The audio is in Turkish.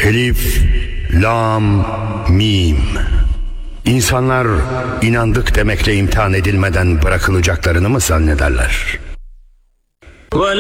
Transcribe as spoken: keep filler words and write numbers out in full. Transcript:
Elif, lam, mim. İnsanlar inandık demekle imtihan edilmeden bırakılacaklarını mı zannederler?